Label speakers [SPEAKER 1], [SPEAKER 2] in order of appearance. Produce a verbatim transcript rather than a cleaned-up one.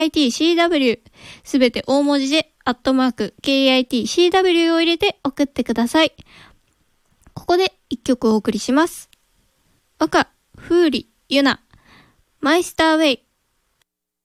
[SPEAKER 1] kitcw すべて大文字でアットマーク kitcw を入れて送ってください。ここで一曲お送りします。赤、風里、ゆな、マイスターウェイ。